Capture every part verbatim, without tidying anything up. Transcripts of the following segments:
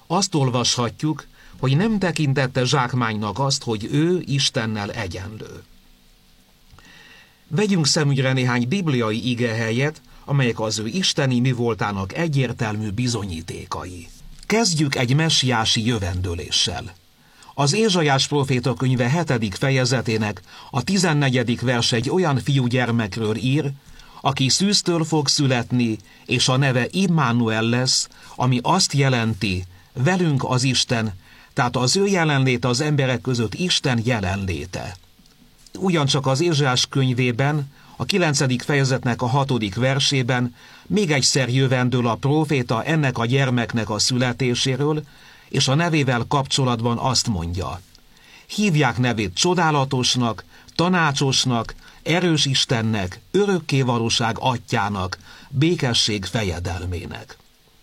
Azt olvashatjuk, hogy nem tekintette zsákmánynak azt, hogy ő Istennel egyenlő. Vegyünk szemügyre néhány bibliai igehelyet, amelyek az ő isteni mivoltának egyértelmű bizonyítékai. Kezdjük egy messiási jövendőléssel. Az Ézsaiás próféta könyve hetedik fejezetének a tizennegyedik vers egy olyan fiúgyermekről ír, aki szűztől fog születni, és a neve Immanuel lesz, ami azt jelenti, velünk az Isten, tehát az ő jelenléte az emberek között Isten jelenléte. Ugyancsak az Ézsaiás könyvében, a kilencedik fejezetnek a hatodik versében még egyszer jövendől a próféta ennek a gyermeknek a születéséről, és a nevével kapcsolatban azt mondja: hívják nevét csodálatosnak, tanácsosnak, erős Istennek, örökkévalóság atyjának, békesség fejedelmének.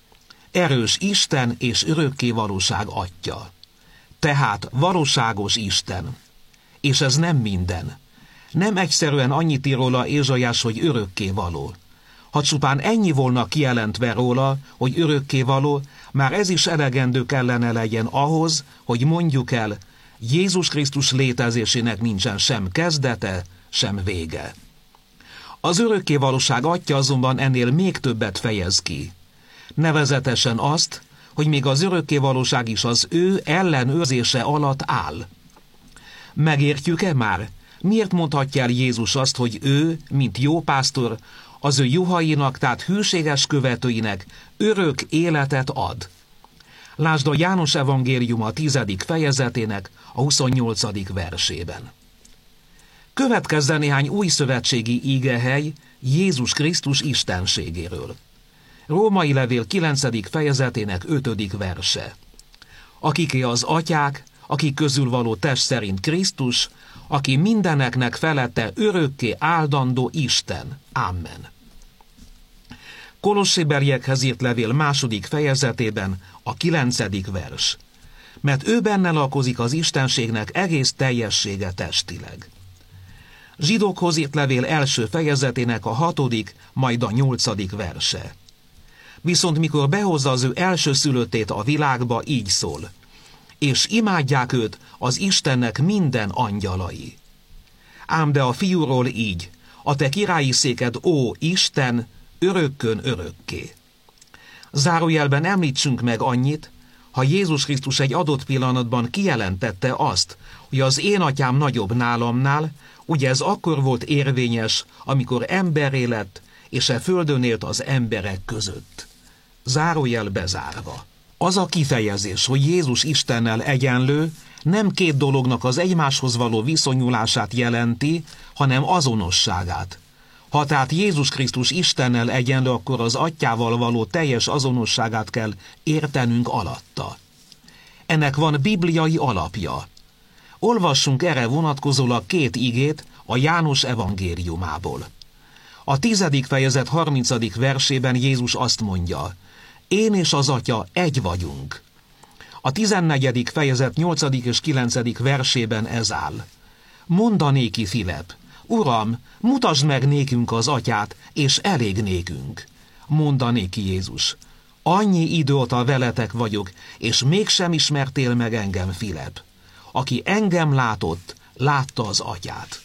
Erős Isten és örökkévalóság atya. Tehát valóságos Isten. És ez nem minden. Nem egyszerűen annyit ír róla Ézsaiás, hogy örökkévaló. Ha csupán ennyi volna kijelentve róla, hogy örökkévaló, már ez is elegendő kellene legyen ahhoz, hogy mondjuk el, Jézus Krisztus létezésének nincsen sem kezdete, sem vége. Az örökkévalóság atya azonban ennél még többet fejez ki. Nevezetesen azt, hogy még az örökkévalóság is az ő ellenőrzése alatt áll. Megértjük-e már? Miért mondhatja el Jézus azt, hogy ő, mint jó pásztor, az ő juhainak, tehát hűséges követőinek örök életet ad? Lásd a János evangélium a tizedik fejezetének a huszonnyolcadik versében. Következzen néhány új szövetségi ígehely Jézus Krisztus istenségéről. Római levél kilencedik fejezetének ötödik verse. Akiké az atyák, akik közül való test szerint Krisztus, aki mindeneknek felette örökké áldandó Isten. Amen. Kolossébeliekhez írt levél második fejezetében a kilencedik vers. Mert ő benne lakozik az istenségnek egész teljessége testileg. Zsidókhoz írt levél első fejezetének a hatodik, majd a nyolcadik verse. Viszont mikor behozza az ő elsőszülöttét a világba, így szól: és imádják őt az Istennek minden angyalai. Ám de a fiúról így: a te királyi széked, ó Isten, örökkön örökké. Zárójelben említsünk meg annyit, ha Jézus Krisztus egy adott pillanatban kijelentette azt, hogy az én atyám nagyobb nálamnál, ugye ez akkor volt érvényes, amikor emberré lett, és e földön élt az emberek között. Zárójel bezárva. Az a kifejezés, hogy Jézus Istennel egyenlő, nem két dolognak az egymáshoz való viszonyulását jelenti, hanem azonosságát. Ha tehát Jézus Krisztus Istennel egyenlő, akkor az atyával való teljes azonosságát kell értenünk alatta. Ennek van bibliai alapja. Olvassunk erre vonatkozólag két igét a János evangéliumából. A tizedik fejezet harmincadik versében Jézus azt mondja: én és az atya egy vagyunk. A tizennegyedik fejezet nyolcadik és kilencedik versében ez áll: mondanéki Filip: Uram, mutasd meg nékünk az atyát, és elég nékünk. Mondanéki Jézus: annyi idő óta veletek vagyok, és mégsem ismertél meg engem, Filip. Aki engem látott, látta az atyát.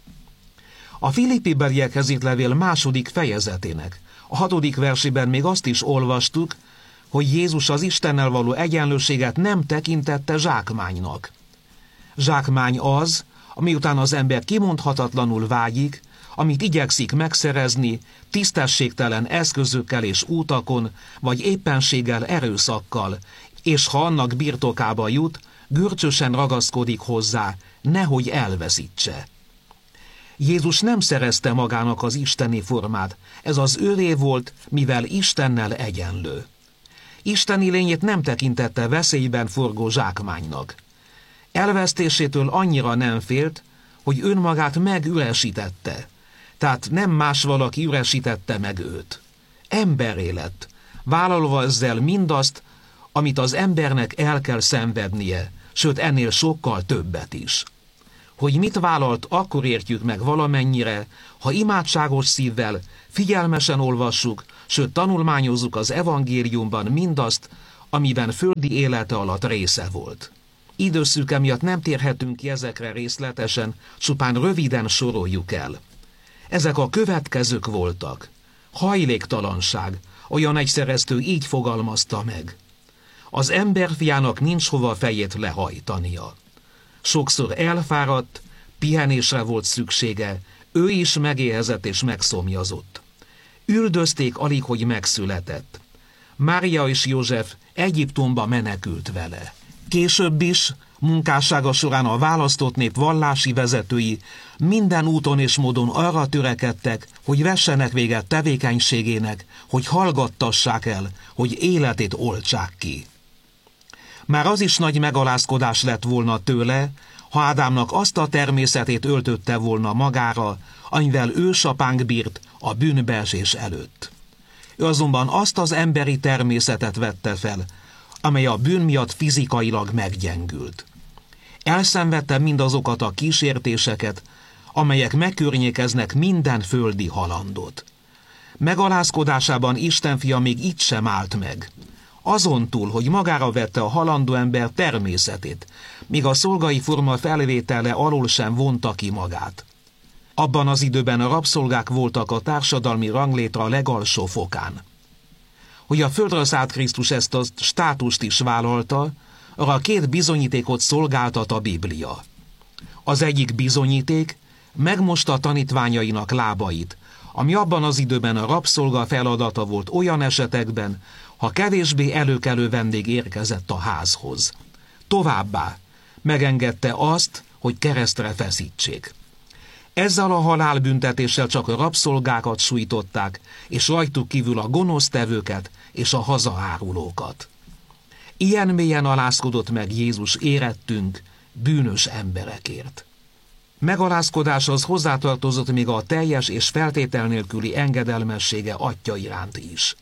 A Filippibeliekhez írt levél második fejezetének a hatodik versében még azt is olvastuk, hogy Jézus az Istennel való egyenlőséget nem tekintette zsákmánynak. Zsákmány az, ami után az ember kimondhatatlanul vágyik, amit igyekszik megszerezni tisztességtelen eszközökkel és útakon, vagy éppenséggel erőszakkal, és ha annak birtokába jut, görcsösen ragaszkodik hozzá, nehogy elveszítse. Jézus nem szerezte magának az isteni formát, ez az őré volt, mivel Istennel egyenlő. Isteni lényét nem tekintette veszélyben forgó zsákmánynak. Elvesztésétől annyira nem félt, hogy önmagát megüresítette, tehát nem más valaki üresítette meg őt. Emberré lett, vállalva ezzel mindazt, amit az embernek el kell szenvednie, sőt ennél sokkal többet is. Hogy mit vállalt, akkor értjük meg valamennyire, ha imádságos szívvel, figyelmesen olvassuk, sőt tanulmányozzuk az evangéliumban mindazt, amiben földi élete alatt része volt. Időszűke miatt nem térhetünk ki ezekre részletesen, csupán röviden soroljuk el. Ezek a következők voltak. Hajléktalanság, olyan egyszereztő így fogalmazta meg. Az emberfiának nincs hova fejét lehajtania. Sokszor elfáradt, pihenésre volt szüksége, ő is megéhezett és megszomjazott. Üldözték alig, hogy megszületett. Mária és József Egyiptomba menekült vele. Később is, munkássága során a választott nép vallási vezetői minden úton és módon arra törekedtek, hogy vessenek véget tevékenységének, hogy hallgattassák el, hogy életét oltsák ki. Már az is nagy megalázkodás lett volna tőle, ha Ádámnak azt a természetét öltötte volna magára, amivel ősapánk bírt a bűnbeesés előtt. Ő azonban azt az emberi természetet vette fel, amely a bűn miatt fizikailag meggyengült. Elszenvedte mindazokat a kísértéseket, amelyek megkörnyékeznek minden földi halandot. Megalázkodásában Isten fia még itt sem állt meg. Azon túl, hogy magára vette a halandó ember természetét, míg a szolgai forma felvétele alól sem vonta ki magát. Abban az időben a rabszolgák voltak a társadalmi ranglétra legalsó fokán. Hogy a földre szállt Krisztus ezt a státust is vállalta, arra két bizonyítékot szolgáltat a Biblia. Az egyik bizonyíték megmosta tanítványainak lábait, ami abban az időben a rabszolga feladata volt olyan esetekben, ha kevésbé előkelő vendég érkezett a házhoz. Továbbá megengedte azt, hogy keresztre feszítsék. Ezzel a halálbüntetéssel csak a rabszolgákat sújtották, és rajtuk kívül a gonosztevőket és a hazaárulókat. Ilyen mélyen alázkodott meg Jézus érettünk, bűnös emberekért. Megalázkodáshoz hozzátartozott még a teljes és feltétel nélküli engedelmessége Atya iránt is.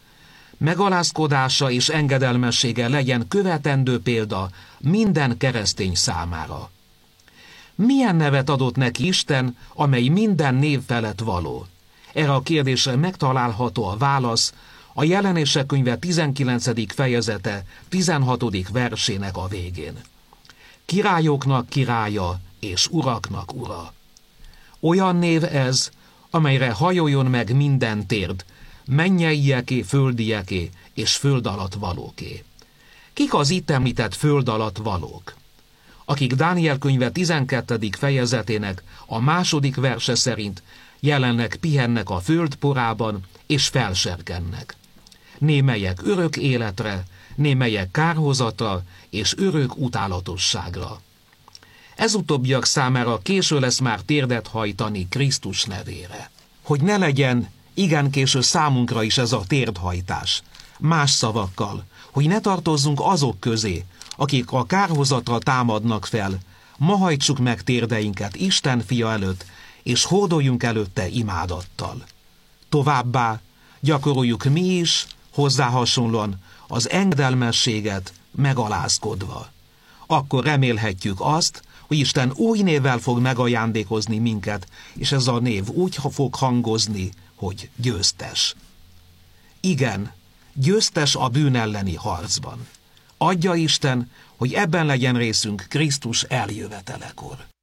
Megalázkodása és engedelmessége legyen követendő példa minden keresztény számára. Milyen nevet adott neki Isten, amely minden név felett való? Erre a kérdésre megtalálható a válasz a Jelenések könyve tizenkilencedik fejezete tizenhatodik versének a végén. Királyoknak királya és uraknak ura. Olyan név ez, amelyre hajoljon meg minden térd, mennyeieké, földieké és föld alatt valóké. Kik az itt említett föld alatt valók? Akik Dániel könyve tizenkettedik fejezetének a második verse szerint jelenleg pihennek a föld porában és felserkennek. Némelyek örök életre, némelyek kárhozatra és örök utálatosságra. Ez utóbbiak számára késő lesz már térdet hajtani Krisztus nevére. Hogy ne legyen igen késő számunkra is ez a térdhajtás. Más szavakkal, hogy ne tartozzunk azok közé, akik a kárhozatra támadnak fel, ma hajtsuk meg térdeinket Isten fia előtt, és hódoljunk előtte imádattal. Továbbá gyakoroljuk mi is, hozzá hasonlóan az engedelmességet megalázkodva. Akkor remélhetjük azt, hogy Isten új névvel fog megajándékozni minket, és ez a név úgy fog hangozni, hogy győztes. Igen, győztes a bűn elleni harcban. Adja Isten, hogy ebben legyen részünk Krisztus eljövetelekor.